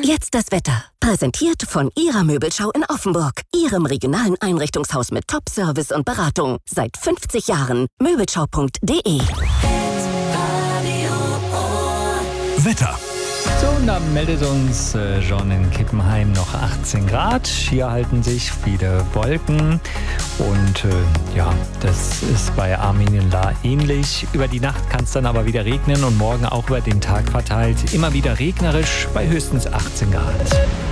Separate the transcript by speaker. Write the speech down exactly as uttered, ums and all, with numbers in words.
Speaker 1: Jetzt das Wetter. Präsentiert von Ihrer Möbelschau in Offenburg. Ihrem regionalen Einrichtungshaus mit Top-Service und Beratung. Seit fünfzig Jahren. Möbelschau punkt de.
Speaker 2: Wetter.
Speaker 3: So, und dann meldet uns äh, John in Kippenheim noch achtzehn Grad. Hier halten sich viele Wolken. Und äh, ja, das ist bei Armin in La ähnlich. Über die Nacht kann es dann aber wieder regnen und morgen auch über den Tag verteilt. Immer wieder regnerisch bei höchstens achtzehn Grad.